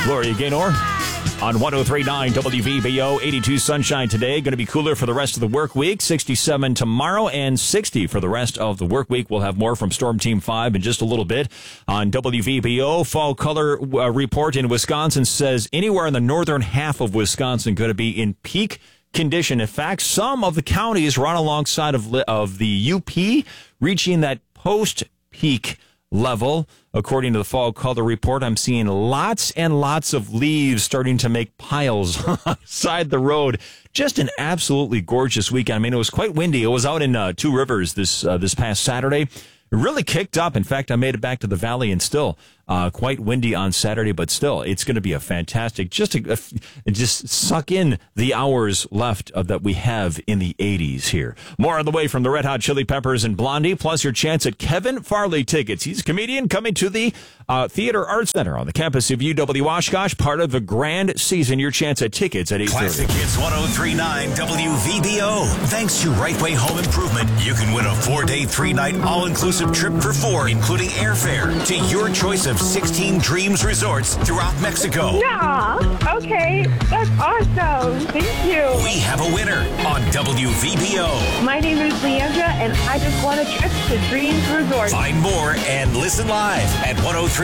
Gloria Gaynor on 103.9 WVBO. 82 sunshine today. Going to be cooler for the rest of the work week. 67 tomorrow and 60 for the rest of the work week. We'll have more from Storm Team 5 in just a little bit on WVBO. Fall color report in Wisconsin says anywhere in the northern half of Wisconsin going to be in peak condition. In fact, some of the counties run alongside of the UP, reaching that post-peak level. According to the fall color report, I'm seeing lots and lots of leaves starting to make piles alongside the road. Just an absolutely gorgeous weekend. I mean, it was quite windy. It was out in Two Rivers this past Saturday. It really kicked up. In fact, I made it back to the valley and still quite windy on Saturday, but still, it's going to be a fantastic, just suck in the hours left that we have in the 80s here. More on the way from the Red Hot Chili Peppers and Blondie, plus your chance at Kevin Farley tickets. He's a comedian coming to the Theater Arts Center on the campus of UW Oshkosh, part of the grand season. Your chance at tickets at 8:30. Classic Hits 103.9 WVBO. Thanks to Rightway Home Improvement, you can win a 4-day, 3-night all-inclusive trip for 4, including airfare, to your choice of 16 Dreams resorts throughout Mexico. Yeah, okay, that's awesome. Thank you. We have a winner on WVBO. My name is Leandra, and I just won a trip to Dreams Resort. Find more and listen live at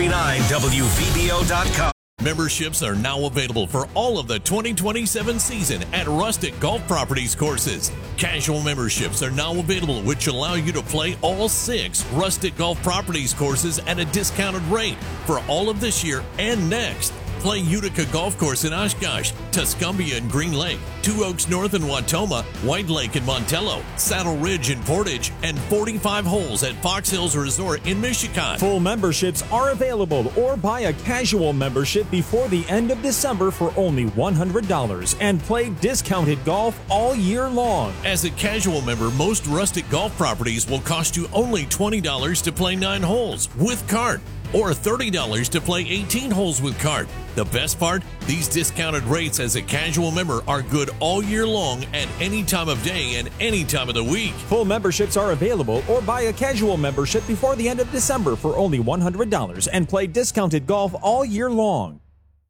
1039WVBO.com. Memberships are now available for all of the 2027 season at Rustic Golf Properties courses. Casual memberships are now available, which allow you to play all 6 Rustic Golf Properties courses at a discounted rate for all of this year and next. Play Utica Golf Course in Oshkosh, Tuscumbia and Green Lake, Two Oaks North in Watoma, White Lake in Montello, Saddle Ridge in Portage, and 45 holes at Fox Hills Resort in Michigan. Full memberships are available, or buy a casual membership before the end of December for only $100 and play discounted golf all year long. As a casual member, most Rustic Golf Properties will cost you only $20 to play 9 holes with cart, or $30 to play 18 holes with cart. The best part, these discounted rates as a casual member are good all year long at any time of day and any time of the week. Full memberships are available, or buy a casual membership before the end of December for only $100 and play discounted golf all year long.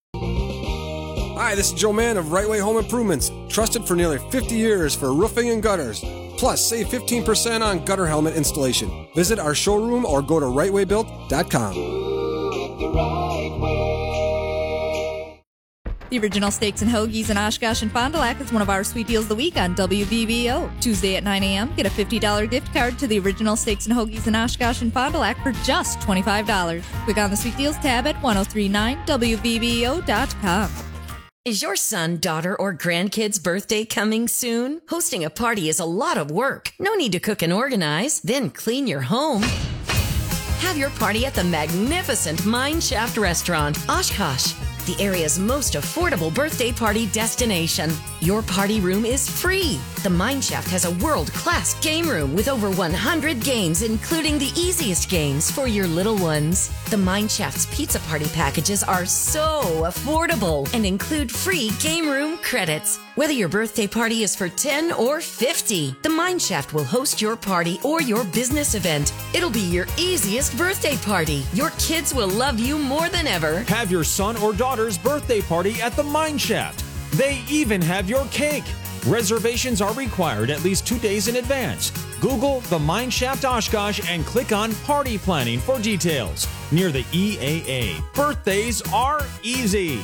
Hi, this is Joe Mann of Right Way Home Improvements, trusted for nearly 50 years for roofing and gutters. Plus, save 15% on gutter helmet installation. Visit our showroom or go to rightwaybuilt.com. The Original Steaks and Hoagies in Oshkosh and Fond du Lac is one of our sweet deals of the week on WVBO. Tuesday at 9 a.m., get a $50 gift card to the Original Steaks and Hoagies in Oshkosh and Fond du Lac for just $25. Click on the sweet deals tab at 1039WVBO.com. Is your son, daughter, or grandkid's birthday coming soon? Hosting a party is a lot of work. No need to cook and organize, then clean your home. Have your party at the magnificent Mine Shaft Restaurant, Oshkosh, the area's most affordable birthday party destination. Your party room is free. The Mine Shaft has a world-class game room with over 100 games, including the easiest games for your little ones. The Mine Shaft's pizza party packages are so affordable and include free game room credits. Whether your birthday party is for 10 or 50, the Mine Shaft will host your party or your business event. It'll be your easiest birthday party. Your kids will love you more than ever. Have your son or daughter's birthday party at the Mine Shaft. They even have your cake. Reservations are required at least 2 days in advance. Google the Mine Shaft Oshkosh and click on Party Planning for details. Near the EAA. Birthdays are easy.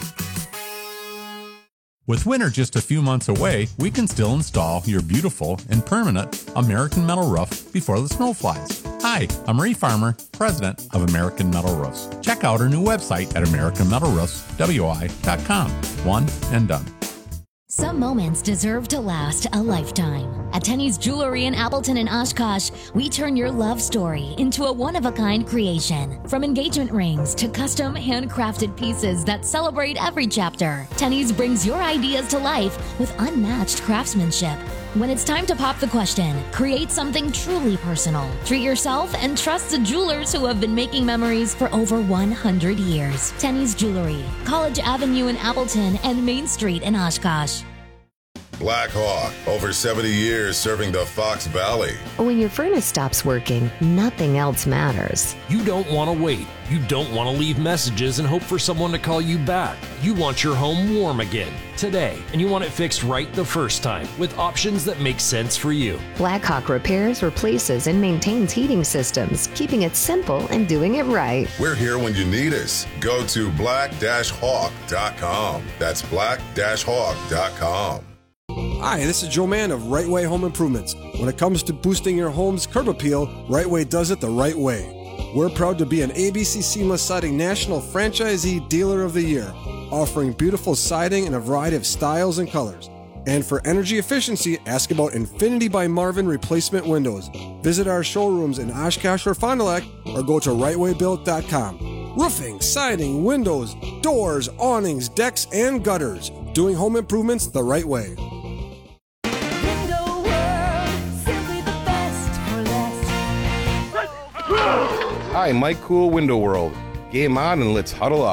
With winter just a few months away, we can still install your beautiful and permanent American Metal roof before the snow flies. Hi, I'm Ray Farmer, president of American Metal Roofs. Check out our new website at AmericanMetalRoofsWI.com. One and done. Some moments deserve to last a lifetime. At Tenny's Jewelry in Appleton and Oshkosh, we turn your love story into a one-of-a-kind creation. From engagement rings to custom handcrafted pieces that celebrate every chapter, Tenny's brings your ideas to life with unmatched craftsmanship. When it's time to pop the question, create something truly personal. Treat yourself and trust the jewelers who have been making memories for over 100 years. Tenny's Jewelry, College Avenue in Appleton and Main Street in Oshkosh. Black Hawk, over 70 years serving the Fox Valley. When your furnace stops working, nothing else matters. You don't want to wait. You don't want to leave messages and hope for someone to call you back. You want your home warm again, today, and you want it fixed right the first time with options that make sense for you. Black Hawk repairs, replaces, and maintains heating systems, keeping it simple and doing it right. We're here when you need us. Go to black-hawk.com. That's black-hawk.com. Hi, this is Joe Mann of Right Way Home Improvements. When it comes to boosting your home's curb appeal, Right Way does it the right way. We're proud to be an ABC Seamless Siding National Franchisee Dealer of the Year, offering beautiful siding in a variety of styles and colors. And for energy efficiency, ask about Infinity by Marvin replacement windows. Visit our showrooms in Oshkosh or Fond du Lac, or go to rightwaybuilt.com. Roofing, siding, windows, doors, awnings, decks, and gutters. Doing home improvements the right way. Hi, Mike Cool, Window World. Game on and let's huddle up.